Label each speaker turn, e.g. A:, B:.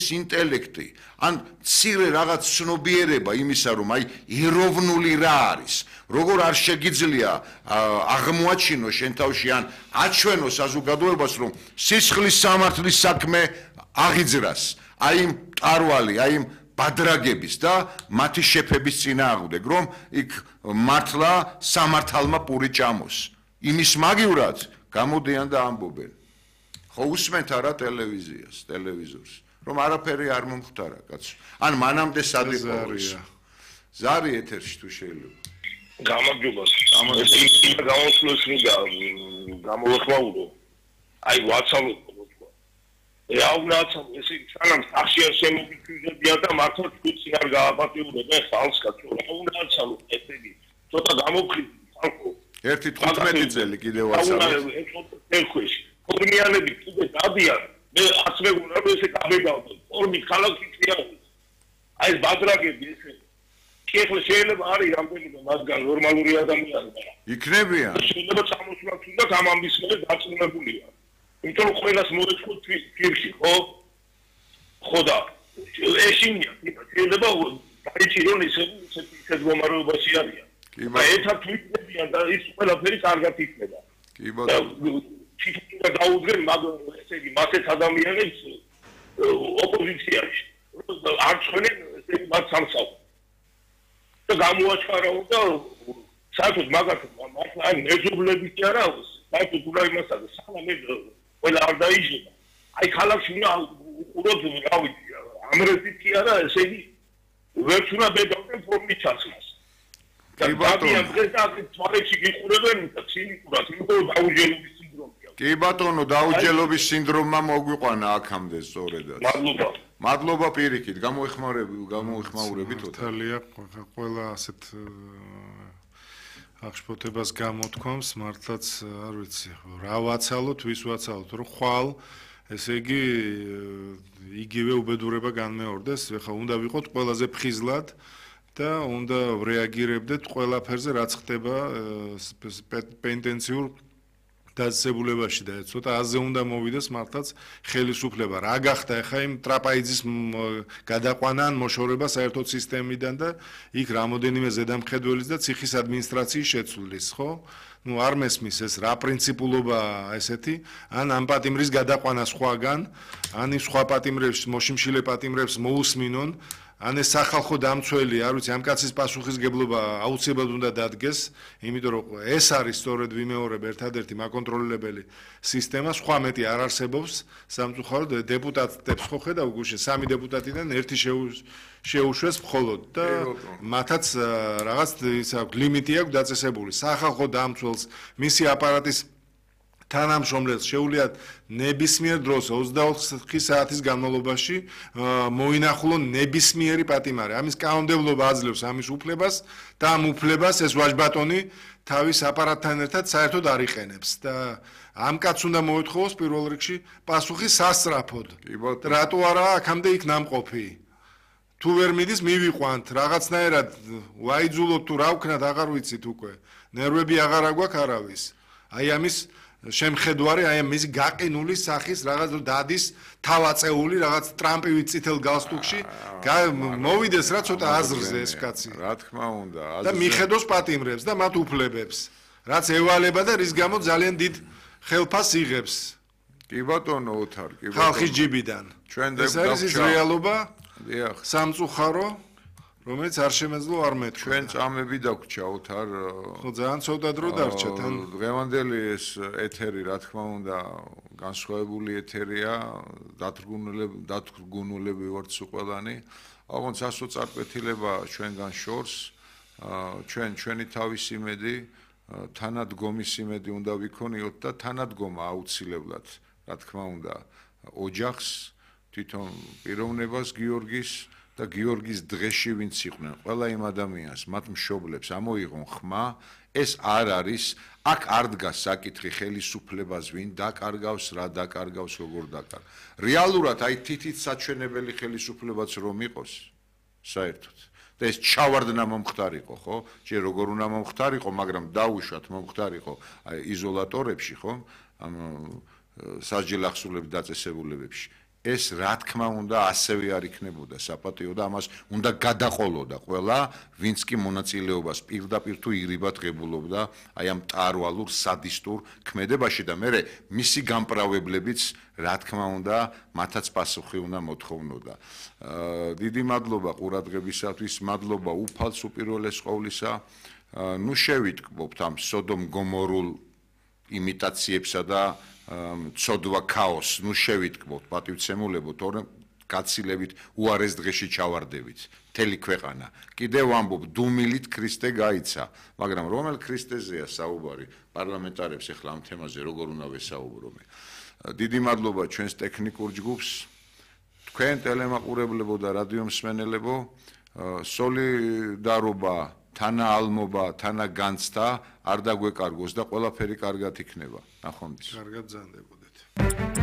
A: ინტელექტი ან მცირე რაღაც ცნობიერება იმისა რომ აი ეროვნული რა არის როგორ არ შეგიძლია აღმოაჩინო შენ თავში ან აჩვენო საზოგადოებას რომ სისხლის სამართლის საქმე აღიძრას აი იმ მტარვალი აი იმ ბადრაგების და მათი შეფების წინააღმდეგ რომ იქ მართლა სამართალმა პური ჭამოს იმის მაგივრად გამოდიან და ამბობენ ხო usment არა ტელევიზიას ტელევიზორს რომ არაფერი არ მომხდარა კაცო ან მანამდე სად იყო ზარი ეთერში თუ შეიძლება
B: გამარჯობა იმ გამოსვლას მინდა გამოვეხმაურო აი WhatsApp რეალურად ესე სანამ სახში არ შემოგიჩვენებია და მართლა თქვით არ გააპატიურებ ეს ხალხს კაცო უნდა ცალო ესეთი ცოტა გამოფხიზი ხალხო
A: 1.15 წელი კიდევ WhatsApp
B: ეხქვეში ფორმიანები კიდე დადიან მე არც მეგონა რომ ესე გამეგავდა ფორმი ხალხი წიაღი აი ბადრაგები ესე კეთილ შეიძლება არის რამდენიმე მაგგან ნორმალური ადამიანები
A: იქნებიან
B: შეიძლება წამოსვლა თუნდაც ამ ამბის მერე დაწუნებულია იმიტომ რომ ყველას მოეწყო თვირში ხო და ეშინია შეიძლება დაიჭირონ ისეთ მდგომარეობაში არიან და ერთად თვითებიან და ის ყველაფერი კარგად იქნება
A: კი ბატონო
B: ჩიქნა დაუდგენ მაგ ესე იგი მასეთ ადამიანებს ოპოზიციაში არ ჩვენენ ესე იგი მათ სამსავრს და გამოაჩქარაო და საერთოდ მაგათ მართლა აი მეზობლები კი არა საერთოდ უნდა იმასადა სანამ ყველა არ დაიჯება აი ქალაქში უნდა უყუროთ რა ვიცი ამრეცი კი არა ესე იგი ვერც უნდა ბედავდნენ ფორმით ჩაცმას კი ბატონო დღეს და თვალებში გიყურებენ და ცინიკურად იმიტომ დაუჯელობის სინდრომია
A: კი ბატონო დაუჯელობის სინდრომმა მოგვიყვანა აქამდე სწორედაც მადლობა პირიქით გამოეხმაურებით
C: თალია ყველა ასეთ აღშფოთებას გამოთქვამს მართლაც არ ვიცი რა ვაცალოთ ვის ვაცალოთ რომ ხვალ ესე იგი იგივე უბედურება განმეორდეს ეხლა უნდა ვიყოთ ყველაზე ფხიზლად და უნდა რეაგირებდეთ ყველაფერზე რაც ხდება პენტენციურ დაწესებულებაში და ცოტა აზე უნდა მოვიდეს მართლაც ხელისუფლება რა გახდა ახლა იმ ტრაპაიძის გადაყვანა ან მოშორება საერთოდ სისტემიდან და იქ რამოდენიმე ზედამხედველის და ციხის ადმინისტრაციის შეცვლის ხო ну არ მესმის ეს რა პრინციპულობა ესეთი ან ამ პატიმრის გადაყვანა სხვაგან ან იმ სხვა პატიმრებს მოშიმშილე პატიმრებს მოусმინონ ან ეს სახალხო დამცველი არ ვიცი ამ კაცის პასუხისგებლობა აუცილებლად უნდა დადგეს იმიტომ რომ ეს არის სწორედ ვიმეორებ ერთადერთი მაკონტროლებელი სისტემა სხვა მეტი არ არსებობს სამწუხაროდ დეპუტატებს ხო ხედავ გუშინ 3 დეპუტატიდან ერთი შეუშვეს მხოლოდ და მათაც რაღაც ის აქვს ლიმიტი აქვს დაწესებული სახალხო დამცველს მისი აპარატის თანამშრომლებს შეუძლიათ ნებისმიერ დროს 24 საათის განმავლობაში მოინახულონ ნებისმიერი პატიმარი. ამის კანონმდებლობა აძლევს ამის უფლებას და ამ უფლებას ეს ვაჟბატონი თავის აპარატთან ერთად საერთოდ არ იყენებს და ამ კაცს უნდა მოეთხოვოს პირველ რიგში პასუხი სასწრაფოდ. რატო არა აქამდე იქ ნამყოფი? თუ ვერ მიდის მივიყვანთ რაღაცნაირად ვაიძულოთ თუ რა ვქნათ აღარ ვიცით უკვე. ნერვები აღარ აგვაქვს არავის. აი ამის შემხედვარი აი მისი გაყინული სახის რაღაც დადის თავაწეული რაღაც ტრამპივით წითელ გალსტუკში მოვიდეს რა ცოტა აზრზე ეს კაცი
A: რა თქმა უნდა
C: და მიხედოს პატიმრებს და მათ უფლებებს რაც ევალება და რის გამო ძალიან დიდ ხელფას იღებს
A: კი ბატონო ოთარ კი ბატონო
C: ხალხის ჯიბიდან
A: ჩვენ
C: ეს არის რეალობა
A: დიახ
C: სამწუხარო რომელიც არ შემეძლო არ მეტყვი.
A: ჩვენ წამები დაგვჭა ოთარ.
C: ხო ძალიან ცოტა დრო დარჩა თან.
A: დღევანდელი ეს ეთერი რა თქმა უნდა განსხვავებული ეთერია, დათრგუნულები ვართ ყველანი. აღონ სასოწარკვეთილება ჩვენგან შორს, ჩვენი თავის იმედი, თანადგომის იმედი უნდა ვიქონიოთ და თანადგომა აუცილებლად, რა თქმა უნდა, ოჯახს, თვითონ პიროვნებას გიორგის და გიორგის დღეში ვინც იყვნენ ყველა იმ ადამიანს მათ მშობლებს ამოიღონ ხმა ეს არ არის აქ არ დგას საკითხი ხელისუფლებას ვინ დაკარგავს რა დაკარგავს როგორ დაკარგავს რეალურად აი თითით საჩვენებელი ხელისუფლებაც რომ იყოს საერთოდ და ეს ჩავარდნა მომხდარიყო ხო ჯერ როგორ უნდა მომხდარიყო მაგრამ დაუშვათ მომხდარიყო აი იზოლატორებში ხო ამ სასჯელ ახსულების დაწესებულებებში ეს რა თქმა უნდა ასევე არ იქნებოდა საპატიო და ამას უნდა გადაყოლოდა ყველა ვინც კი მონაწილეობას პირდაპირ თუ ირიბად ღებულობდა აი ამ ტარვალურ სადისტურ ქმედებაში და მე მისი გამპრავებლებიც რა თქმა უნდა მათაც პასუხი უნდა მოთხოვნოდა დიდი მადლობა ყურადღებისათვის მადლობა უფალს უპირველეს ყოვლისა ნუ შევიტკბობთ ამ სოდომ გომორულ იმიტაციებსა და ცოდვა ქაოსს ნუ შევიტკბოთ პატივცემულებო თორემ გაცილებით უარეს დღეში ჩავარდებით მთელი ქვეყანა კიდევ ვამბობ დუმილით ქრისტე გაიცა მაგრამ რომელ ქრისტეზეა საუბარი პარლამენტარებს ახლა ამ თემაზე როგორ უნდა ვესაუბრობენ დიდი მადლობა ჩვენს ტექნიკურ ჯგუფს თქვენ ტელემაყურებლებო და რადიო მსმენელებო სოლიდარობა თანაალმობა თანაგანცდა არ დაგვეკარგოს და ყველაფერი კარგად იქნება ნახვამდის
C: კარგად ზანდებოდეთ